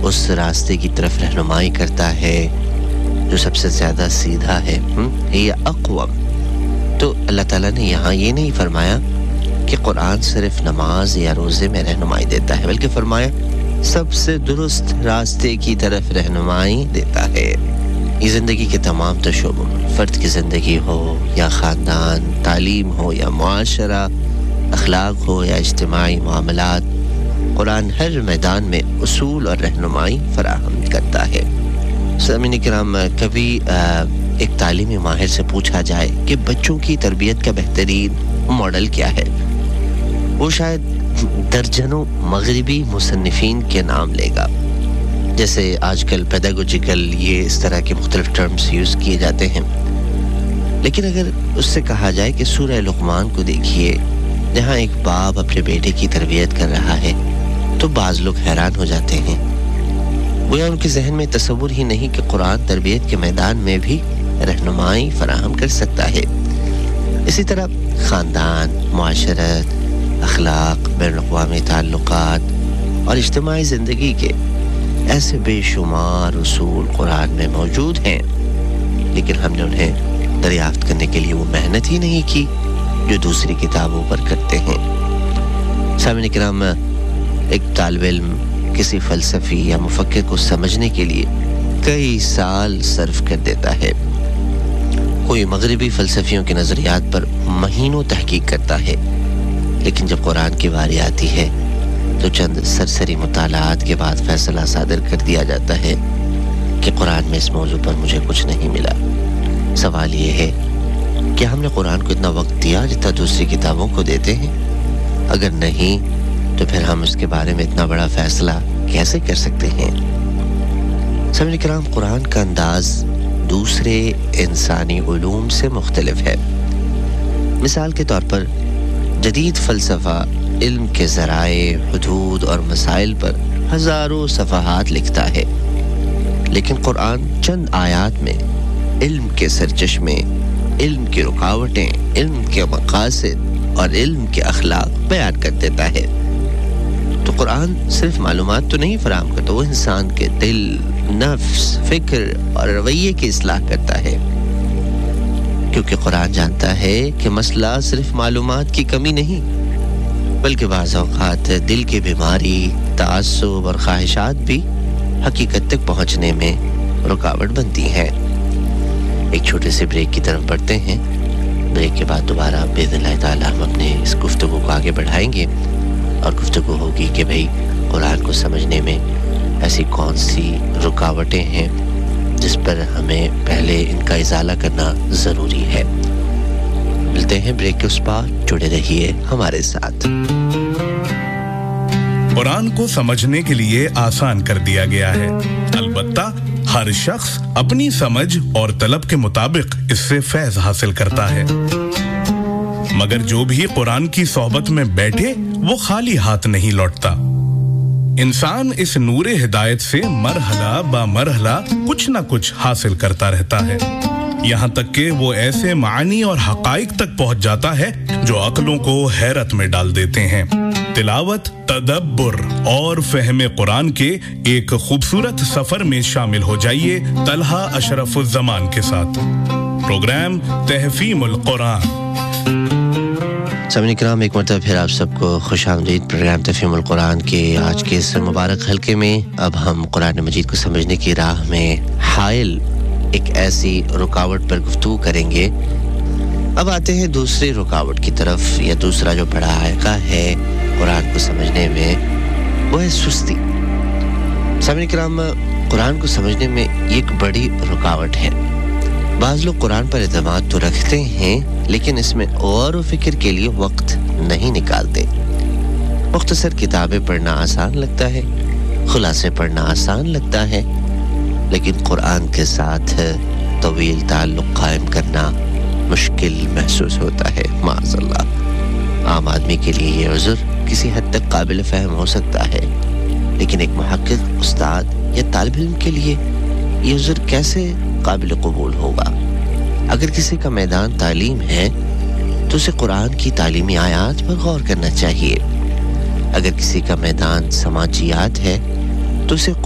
اس راستے کی طرف رہنمائی کرتا ہے جو سب سے زیادہ سیدھا ہے، یہ اقوم. تو اللہ تعالیٰ نے یہاں یہ نہیں فرمایا کہ قرآن صرف نماز یا روزے میں رہنمائی دیتا ہے، بلکہ فرمایا سب سے درست راستے کی طرف رہنمائی دیتا ہے. یہ زندگی کے تمام شعبوں میں، فرد کی زندگی ہو یا خاندان، تعلیم ہو یا معاشرہ، اخلاق ہو یا اجتماعی معاملات، قرآن ہر میدان میں اصول اور رہنمائی فراہم کرتا ہے. سامعین کرام، کبھی ایک تعلیمی ماہر سے پوچھا جائے کہ بچوں کی تربیت کا بہترین ماڈل کیا ہے، وہ شاید درجنوں مغربی مصنفین کے نام لے گا. جیسے آج کل پیڈاگوجیکل یہ اس طرح کے مختلف ٹرمز یوز کیے جاتے ہیں، لیکن اگر اس سے کہا جائے کہ سورہ لقمان کو دیکھیے جہاں ایک باپ اپنے بیٹے کی تربیت کر رہا ہے، تو بعض لوگ حیران ہو جاتے ہیں. گویا ان کے ذہن میں تصور ہی نہیں کہ قرآن تربیت کے میدان میں بھی رہنمائی فراہم کر سکتا ہے. اسی طرح خاندان، معاشرت، اخلاق، بین الاقوامی تعلقات اور اجتماعی زندگی کے ایسے بے شمار اصول قرآن میں موجود ہیں، لیکن ہم نے انہیں دریافت کرنے کے لیے وہ محنت ہی نہیں کی جو دوسری کتابوں پر کرتے ہیں. سامعین کرام، ایک طالب علم کسی فلسفی یا مفکر کو سمجھنے کے لیے کئی سال صرف کر دیتا ہے. کوئی مغربی فلسفیوں کے نظریات پر مہینوں تحقیق کرتا ہے، لیکن جب قرآن کی باری آتی ہے تو چند سرسری مطالعات کے بعد فیصلہ صادر کر دیا جاتا ہے کہ قرآن میں اس موضوع پر مجھے کچھ نہیں ملا. سوال یہ ہے کہ ہم نے قرآن کو اتنا وقت دیا جتنا دوسری کتابوں کو دیتے ہیں؟ اگر نہیں تو پھر ہم اس کے بارے میں اتنا بڑا فیصلہ کیسے کر سکتے ہیں؟ سامعین کرام، قرآن کا انداز دوسرے انسانی علوم سے مختلف ہے. مثال کے طور پر جدید فلسفہ علم کے ذرائع، حدود اور مسائل پر ہزاروں صفحات لکھتا ہے، لیکن قرآن چند آیات میں علم کے سرچشمے، علم کی رکاوٹیں، علم کے مقاصد اور علم کے اخلاق بیان کر دیتا ہے. تو قرآن صرف معلومات تو نہیں فراہم کرتا، وہ انسان کے دل، نفس، فکر اور رویے کی اصلاح کرتا ہے. کیونکہ قرآن جانتا ہے کہ مسئلہ صرف معلومات کی کمی نہیں، بلکہ بعض اوقات دل کی بیماری، تعصب اور خواہشات بھی حقیقت تک پہنچنے میں رکاوٹ بنتی ہیں. ایک چھوٹے سے بریک کی طرف بڑھتے ہیں. بریک کے بعد دوبارہ باذن اللہ تعالی ہم اپنے اس گفتگو کو آگے بڑھائیں گے، اور گفتگو ہوگی کہ بھئی قرآن کو سمجھنے میں ایسی کون سی رکاوٹیں ہیں جس پر ہمیں پہلے ان کا ازالہ کرنا ضروری ہے. ملتے ہیں بریک کے اس پار، جڑے رہیے ہمارے ساتھ. قرآن کو سمجھنے کے لیے آسان کر دیا گیا ہے، البتہ ہر شخص اپنی سمجھ اور طلب کے مطابق اس سے فیض حاصل کرتا ہے. مگر جو بھی قرآن کی صحبت میں بیٹھے وہ خالی ہاتھ نہیں لوٹتا. انسان اس نور ہدایت سے مرحلہ با مرحلہ کچھ نہ کچھ حاصل کرتا رہتا ہے، یہاں تک کہ وہ ایسے معانی اور حقائق تک پہنچ جاتا ہے جو عقلوں کو حیرت میں ڈال دیتے ہیں. تلاوت، تدبر اور فہم قرآن کے ایک خوبصورت سفر میں شامل ہو جائیے طلحہ اشرف الزمان کے ساتھ. پروگرام تحفیم القرآن. سامعین کرام، ایک مرتبہ پھر آپ سب کو خوش آمدید. پروگرام تفہیم القرآن کے آج کے اس مبارک حلقے میں اب ہم قرآن مجید کو سمجھنے کی راہ میں حائل ایک ایسی رکاوٹ پر گفتگو کریں گے. اب آتے ہیں دوسری رکاوٹ کی طرف، یا دوسرا جو بڑا عائقہ ہے قرآن کو سمجھنے میں، وہ ہے سستی. سامعین کرام، قرآن کو سمجھنے میں ایک بڑی رکاوٹ ہے. بعض لوگ قرآن پر اعتماد تو رکھتے ہیں، لیکن اس میں غور و فکر کے لیے وقت نہیں نکالتے. مختصر کتابیں پڑھنا آسان لگتا ہے، خلاصے پڑھنا آسان لگتا ہے، لیکن قرآن کے ساتھ طویل تعلق قائم کرنا مشکل محسوس ہوتا ہے. معاذ اللہ. عام آدمی کے لیے یہ عذر کسی حد تک قابل فہم ہو سکتا ہے، لیکن ایک محقق، استاد یا طالب علم کے لیے یہ عذر کیسے قابل قبول ہوگا؟ اگر کسی کا میدان تعلیم ہے تو اسے قرآن کی تعلیمی آیات پر غور کرنا چاہیے. اگر کسی کا میدان سماجیات ہے تو اسے